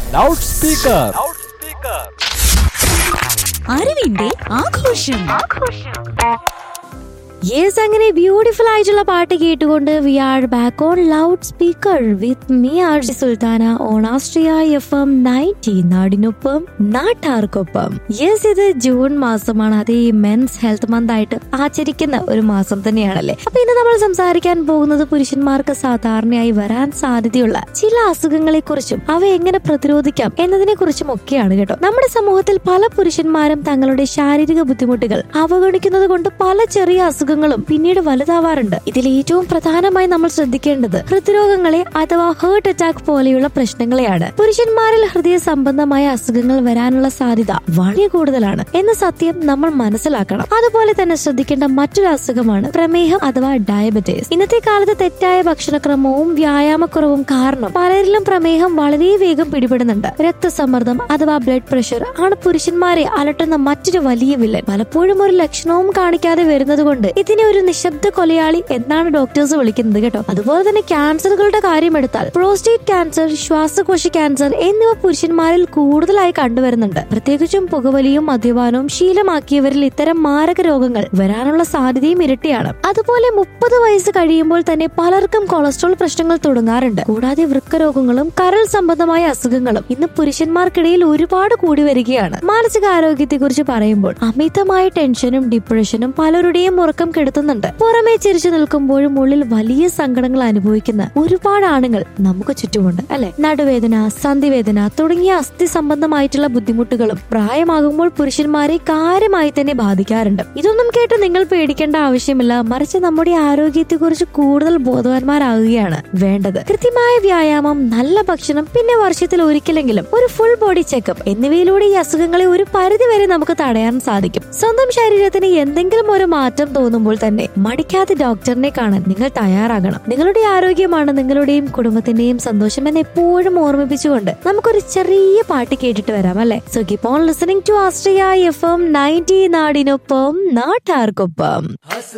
Loud speaker. അറിവിന്റെ ആഘോഷം. Yes, അങ്ങനെ ബ്യൂട്ടിഫുൾ ആയിട്ടുള്ള പാട്ട് കേട്ടുകൊണ്ട് V are back on loud speaker with me RJ Sultana on Austria FM 90 നാടിനൊപ്പം നാട്ടാർക്കൊപ്പം. യെസ്, ഇത് ജൂൺ മാസമാണ്. അത് ഈ മെൻസ് ഹെൽത്ത് മന്ത് ആയിട്ട് ആചരിക്കുന്ന ഒരു മാസം തന്നെയാണല്ലേ. അപ്പൊ ഇന്ന് നമ്മൾ സംസാരിക്കാൻ പോകുന്നത് പുരുഷന്മാർക്ക് സാധാരണയായി വരാൻ സാധ്യതയുള്ള ചില അസുഖങ്ങളെ കുറിച്ചും അവ എങ്ങനെ പ്രതിരോധിക്കാം എന്നതിനെ കുറിച്ചും ഒക്കെയാണ് കേട്ടോ. നമ്മുടെ സമൂഹത്തിൽ പല പുരുഷന്മാരും തങ്ങളുടെ ശാരീരിക ബുദ്ധിമുട്ടുകൾ അവഗണിക്കുന്നത് കൊണ്ട് പല ചെറിയ അസുഖങ്ങളും പിന്നീട് വലുതാവാറുണ്ട്. ഇതിൽ ഏറ്റവും പ്രധാനമായി നമ്മൾ ശ്രദ്ധിക്കേണ്ടത് ഹൃദ്രോഗങ്ങളെ അഥവാ ഹാർട്ട് അറ്റാക്ക് പോലെയുള്ള പ്രശ്നങ്ങളെയാണ്. പുരുഷന്മാരിൽ ഹൃദയ സംബന്ധമായ അസുഖങ്ങൾ വരാനുള്ള സാധ്യത വളരെ കൂടുതലാണ് എന്ന സത്യം നമ്മൾ മനസ്സിലാക്കണം. അതുപോലെ തന്നെ ശ്രദ്ധിക്കേണ്ട മറ്റൊരു അസുഖമാണ് പ്രമേഹം അഥവാ ഡയബറ്റീസ്. ഇന്നത്തെ കാലത്ത് തെറ്റായ ഭക്ഷണക്രമവും വ്യായാമക്കുറവും കാരണം പലരിലും പ്രമേഹം വളരെ വേഗം പിടിപെടുന്നുണ്ട്. രക്തസമ്മർദ്ദം അഥവാ ബ്ലഡ് പ്രഷർ ആണ് പുരുഷന്മാരെ അലട്ടുന്ന മറ്റൊരു വലിയ വില്ലൻ. പലപ്പോഴും ഒരു ലക്ഷണവും കാണിക്കാതെ വരുന്നത് കൊണ്ട് ഇതിനെ ഒരു നിശബ്ദ കൊലയാളി എന്നാണ് ഡോക്ടേഴ്സ് വിളിക്കുന്നത് കേട്ടോ. അതുപോലെ തന്നെ ക്യാൻസറുകളുടെ കാര്യം എടുത്താൽ പ്രോസ്റ്റേറ്റ് ക്യാൻസർ, ശ്വാസകോശ ക്യാൻസർ എന്നിവ പുരുഷന്മാരിൽ കൂടുതലായി കണ്ടുവരുന്നുണ്ട്. പ്രത്യേകിച്ചും പുകവലിയും മദ്യപാനവും ശീലമാക്കിയവരിൽ ഇത്തരം മാരക രോഗങ്ങൾ വരാനുള്ള സാധ്യതയും ഇരട്ടിയാണ്. അതുപോലെ 30 വയസ്സ് കഴിയുമ്പോൾ തന്നെ പലർക്കും കൊളസ്ട്രോൾ പ്രശ്നങ്ങൾ തുടങ്ങാറുണ്ട്. കൂടാതെ വൃക്കരോഗങ്ങളും കരൾ സംബന്ധമായ അസുഖങ്ങളും ഇന്ന് പുരുഷന്മാർക്കിടയിൽ ഒരുപാട് കൂടി വരികയാണ്. മാനസികാരോഗ്യത്തെ കുറിച്ച് പറയുമ്പോൾ അമിതമായ ടെൻഷനും ഡിപ്രഷനും പലരുടെയും ഉറക്കം കെടുത്തുന്നുണ്ട്. പുറമേ ചിരിച്ചു നിൽക്കുമ്പോഴും ഉള്ളിൽ വലിയ സങ്കടങ്ങൾ അനുഭവിക്കുന്ന ഒരുപാട് ആണുങ്ങൾ നമുക്ക് ചുറ്റുമുണ്ട് അല്ലെ. നടുവേദന, സന്ധിവേദന തുടങ്ങിയ അസ്ഥി സംബന്ധമായിട്ടുള്ള ബുദ്ധിമുട്ടുകളും പ്രായമാകുമ്പോൾ പുരുഷന്മാരെ കാര്യമായി തന്നെ ബാധിക്കാറുണ്ട്. ഇതൊന്നും കേട്ട് നിങ്ങൾ പേടിക്കേണ്ട ആവശ്യമില്ല. മറിച്ച് നമ്മുടെ ആരോഗ്യത്തെ കുറിച്ച് കൂടുതൽ ബോധവാന്മാരാകുകയാണ് വേണ്ടത്. കൃത്യമായ വ്യായാമം, നല്ല ഭക്ഷണം, പിന്നെ വർഷത്തിൽ ഒരിക്കലെങ്കിലും ഒരു ഫുൾ ബോഡി ചെക്കപ്പ് എന്നിവയിലൂടെ ഈ അസുഖങ്ങളെ ഒരു പരിധി വരെ നമുക്ക് തടയാൻ സാധിക്കും. സ്വന്തം ശരീരത്തിന് എന്തെങ്കിലും ഒരു മാറ്റം തോന്നുമ്പോൾ തന്നെ മടിക്കാതെ ഡോക്ടറിനെ കാണാൻ നിങ്ങൾ തയ്യാറാകണം. നിങ്ങളുടെ ആരോഗ്യമാണ് നിങ്ങളുടെയും കുടുംബത്തിന്റെയും സന്തോഷം എന്ന് എപ്പോഴും ഓർമ്മിപ്പിച്ചുകൊണ്ട് നമുക്കൊരു ചെറിയ പാട്ട് കേട്ടിട്ട് വരാം അല്ലെ. So keep on listening to Austria FM 90 നാടിനൊപ്പം നാട്ടാർക്കൊപ്പം.